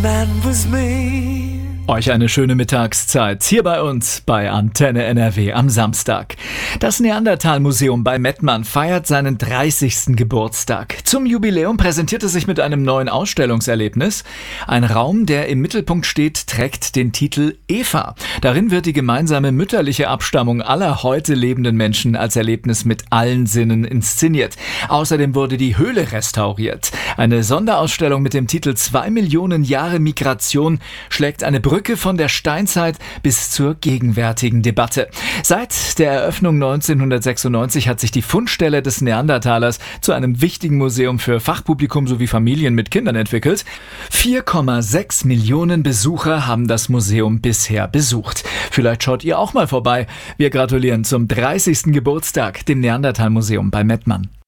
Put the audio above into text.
That was me. Euch eine schöne Mittagszeit hier bei uns bei Antenne NRW am Samstag. Das Neandertal-Museum bei Mettmann feiert seinen 30. Geburtstag. Zum Jubiläum präsentiert es sich mit einem neuen Ausstellungserlebnis. Ein Raum, der im Mittelpunkt steht, trägt den Titel Eva. Darin wird die gemeinsame mütterliche Abstammung aller heute lebenden Menschen als Erlebnis mit allen Sinnen inszeniert. Außerdem wurde die Höhle restauriert. Eine Sonderausstellung mit dem Titel 2 Millionen Jahre Migration schlägt eine Brücke von der Steinzeit bis zur gegenwärtigen Debatte. Seit der Eröffnung 1996 hat sich die Fundstelle des Neandertalers zu einem wichtigen Museum für Fachpublikum sowie Familien mit Kindern entwickelt. 4,6 Millionen Besucher haben das Museum bisher besucht. Vielleicht schaut ihr auch mal vorbei. Wir gratulieren zum 30. Geburtstag dem Neandertal-Museum bei Mettmann.